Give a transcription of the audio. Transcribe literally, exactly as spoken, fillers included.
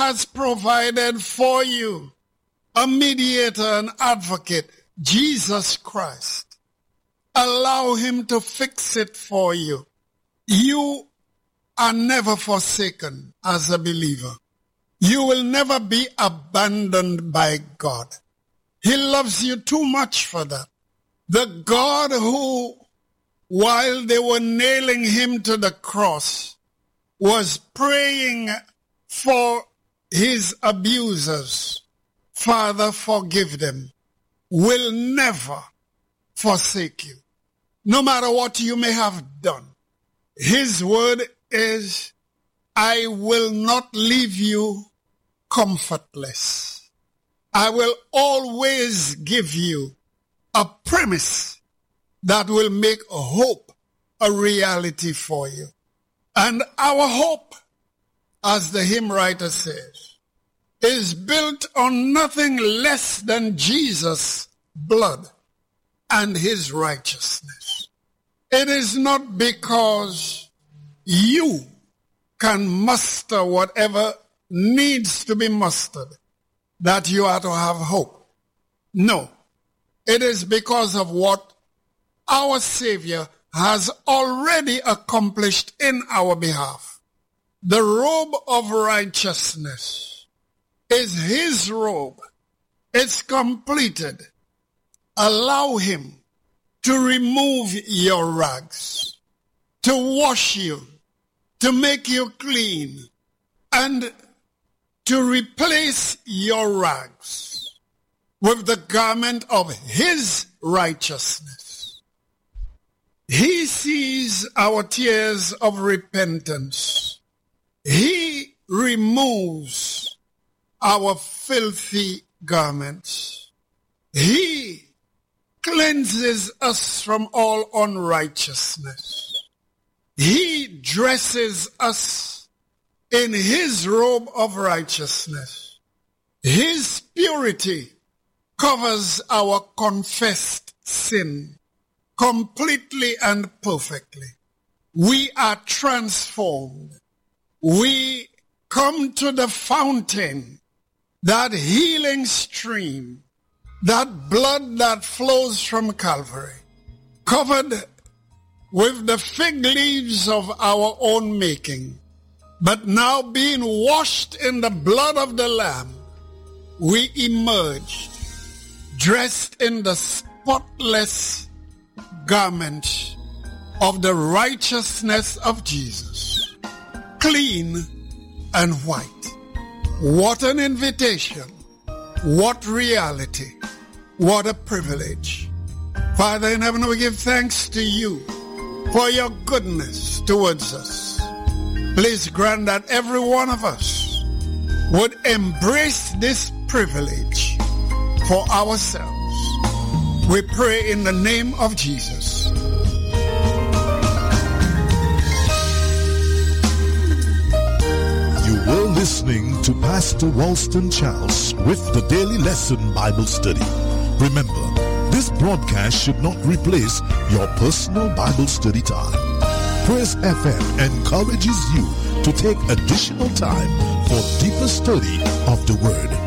has provided for you a mediator, an advocate, Jesus Christ. Allow him to fix it for you. You are never forsaken as a believer. You will never be abandoned by God. He loves you too much for that. The God who, while they were nailing him to the cross, was praying for his abusers, Father, forgive them, will never forsake you. No matter what you may have done, his word is, I will not leave you comfortless. I will always give you a premise that will make hope a reality for you. And our hope, as the hymn writer says, is built on nothing less than Jesus' blood and his righteousness. It is not because you can muster whatever needs to be mustered that you are to have hope. No, it is because of what our Savior has already accomplished in our behalf. The robe of righteousness is his robe. It's completed. Allow him to remove your rags, to wash you, to make you clean, and to replace your rags with the garment of his righteousness. He sees our tears of repentance. He removes our filthy garments. He cleanses us from all unrighteousness. He dresses us in his robe of righteousness. His purity covers our confessed sin completely and perfectly. We are transformed. We come to the fountain, that healing stream, that blood that flows from Calvary, covered with the fig leaves of our own making, but now being washed in the blood of the Lamb, we emerged dressed in the spotless garment of the righteousness of Jesus, clean and white. What an invitation. What reality. What a privilege. Father in heaven, we give thanks to you for your goodness towards us. Please grant that every one of us would embrace this privilege for ourselves. We pray in the name of Jesus. You were listening to Pastor Walston Charles with the Daily Lesson Bible Study. Remember, this broadcast should not replace your personal Bible study time. Praise F M encourages you to take additional time for deeper study of the Word.